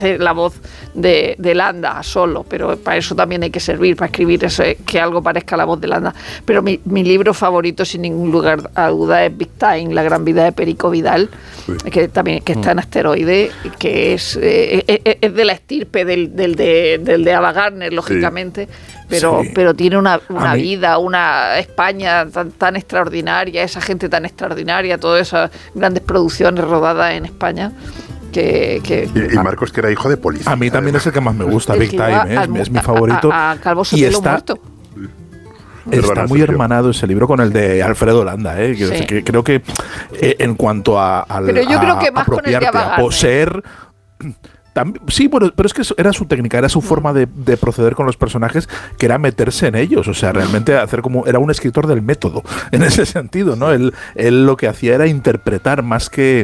la voz de Landa solo, pero para eso también hay que servir, para escribir eso, que algo parezca la voz de Landa. Pero mi libro favorito, sin ningún lugar a duda, es Big Time, La gran vida de Perico Vidal, que también está en Asteroide, que es de la estirpe del de Ava Gardner, lógicamente, pero tiene una vida, una España tan extraordinaria, esa gente tan extraordinaria, todas esas grandes producciones rodadas en España. Y Marcos, que era hijo de policía. A mí también es el que más me gusta, Big Time, es mi favorito. A Calvo Sotelo muerto. Está muy hermanado ese libro con el de Alfredo Landa, que creo que en cuanto a pero yo creo que más con el de Ava Gardner, a poseer. Sí, bueno, pero es que era su técnica, era su forma de proceder con los personajes, que era meterse en ellos, o sea, realmente era un escritor del método, en ese sentido, ¿no? Él lo que hacía era interpretar más que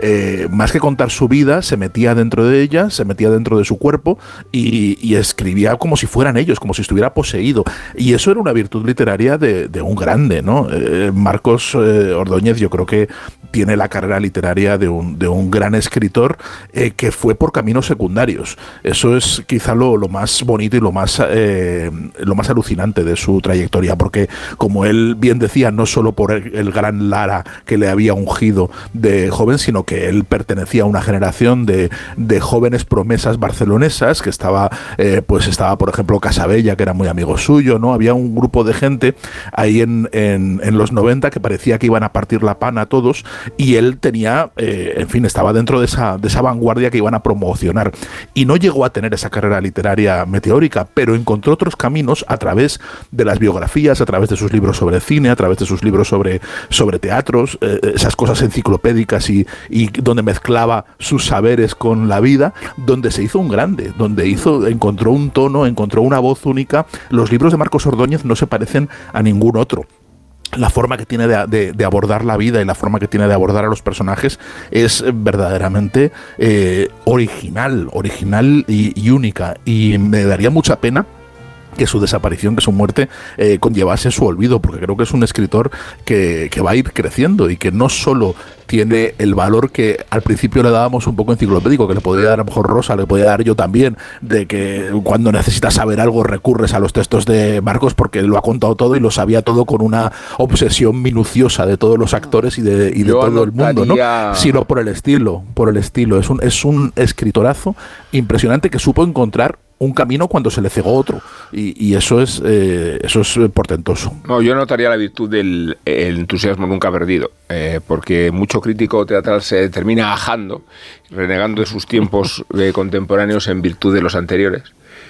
contar su vida, se metía dentro de ella, se metía dentro de su cuerpo y escribía como si fueran ellos, como si estuviera poseído, y eso era una virtud literaria de un grande, ¿no? Marcos Ordóñez, yo creo que tiene la carrera literaria de un gran escritor que fue por caminos secundarios. Eso es quizá lo más bonito y lo más alucinante de su trayectoria, porque como él bien decía, no solo por el gran Lara que le había ungido de joven, sino que él pertenecía a una generación de jóvenes promesas barcelonesas, que estaba por ejemplo Casabella, que era muy amigo suyo, ¿no? Había un grupo de gente ahí en los 90 que parecía que iban a partir la pana a todos, y él tenía, estaba dentro de esa vanguardia que iban a promocionar, y no llegó a tener esa carrera literaria meteórica, pero encontró otros caminos a través de las biografías, a través de sus libros sobre cine, a través de sus libros sobre teatros, esas cosas enciclopédicas y donde mezclaba sus saberes con la vida, donde se hizo un grande, donde encontró un tono, encontró una voz única. Los libros de Marcos Ordóñez no se parecen a ningún otro. La forma que tiene de abordar la vida y la forma que tiene de abordar a los personajes es verdaderamente original y única, y me daría mucha pena que su desaparición, que su muerte conllevase su olvido, porque creo que es un escritor que va a ir creciendo y que no solo tiene el valor que al principio le dábamos un poco enciclopédico, que le podría dar a lo mejor Rosa, le podría dar yo también, de que cuando necesitas saber algo recurres a los textos de Marcos porque lo ha contado todo y lo sabía todo con una obsesión minuciosa de todos los actores y de todo el mundo, ¿no? Sino por el estilo. Es un escritorazo impresionante que supo encontrar un camino cuando se le cegó otro, y eso es portentoso. No, yo notaría la virtud del entusiasmo nunca perdido, porque mucho crítico teatral se termina ajando, renegando de sus tiempos contemporáneos en virtud de los anteriores.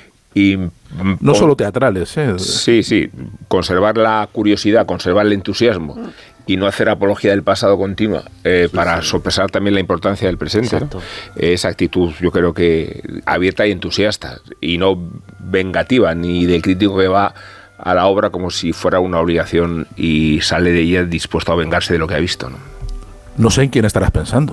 Y no solo teatrales, Sí, conservar la curiosidad, conservar el entusiasmo y no hacer apología del pasado continua para sopesar también la importancia del presente, ¿no? Esa actitud yo creo que abierta y entusiasta, y no vengativa, ni del crítico que va a la obra como si fuera una obligación y sale de ella dispuesto a vengarse de lo que ha visto, ¿no? No sé en quién estarás pensando.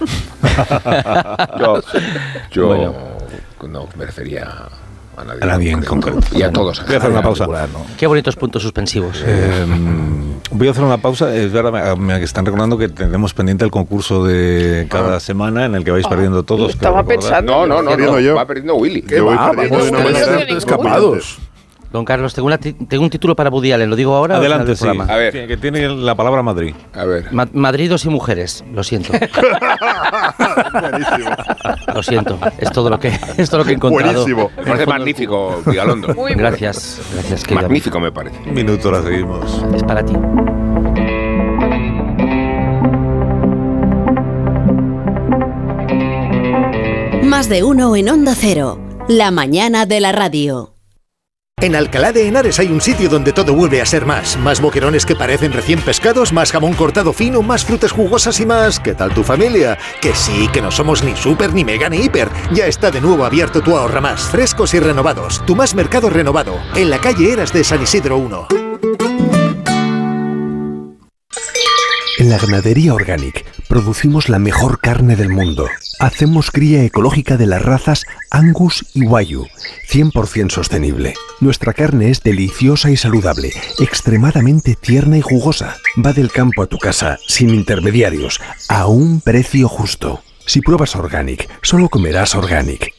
yo no me refería a nadie en concreto. Y a todos. Voy a hacer una pausa. Qué bonitos puntos suspensivos. Voy a hacer una pausa. Es verdad, me están recordando que tenemos pendiente el concurso de cada semana en el que vais perdiendo todos. Estaba pensando. No, va perdiendo Willy. Que voy perdiendo de una manera escapados. Don Carlos, tengo un título para Woody Allen, ¿lo digo ahora? Adelante, sí. A ver. Que tiene la palabra Madrid. A ver. Madridos y mujeres, lo siento. Buenísimo. Lo siento, es todo lo que he encontrado. Buenísimo. Me parece magnífico, Vigalondo. Gracias, querido. Magnífico me parece. Un minuto, la seguimos. Es para ti. Más de uno en Onda Cero. La mañana de la radio. En Alcalá de Henares hay un sitio donde todo vuelve a ser más. Más boquerones que parecen recién pescados, más jamón cortado fino, más frutas jugosas y más... ¿Qué tal tu familia? Que sí, que no somos ni súper, ni mega, ni hiper. Ya está de nuevo abierto tu Ahorra Más. Frescos y renovados. Tu Más Mercado renovado. En la calle Eras de San Isidro 1. En la Ganadería Organic producimos la mejor carne del mundo. Hacemos cría ecológica de las razas Angus y Wagyu, 100% sostenible. Nuestra carne es deliciosa y saludable, extremadamente tierna y jugosa. Va del campo a tu casa, sin intermediarios, a un precio justo. Si pruebas Organic, solo comerás Organic.